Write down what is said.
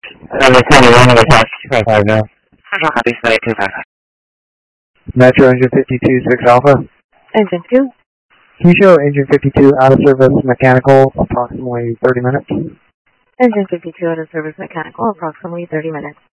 Running the taxi 255 now. Copy, flight 255. Metro engine 52, 6 Alpha. Engine 2. Can you show engine 52 out of service mechanical approximately 30 minutes? Engine 52 out of service mechanical, approximately 30 minutes.